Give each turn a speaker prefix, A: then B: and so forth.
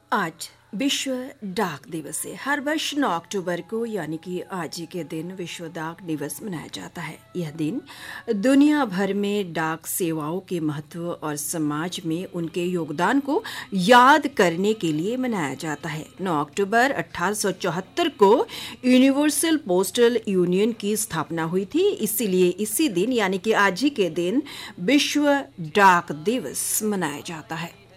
A: आज विश्व डाक दिवस है। हर वर्ष 9 अक्टूबर को यानी कि आज ही के दिन विश्व डाक दिवस मनाया जाता है। यह दिन दुनिया भर में डाक सेवाओं के महत्व और समाज में उनके योगदान को याद करने के लिए मनाया जाता है। 9 अक्टूबर 1874 को यूनिवर्सल पोस्टल यूनियन की स्थापना हुई थी, इसीलिए इसी दिन यानी कि आज ही के दिन विश्व डाक दिवस मनाया जाता है।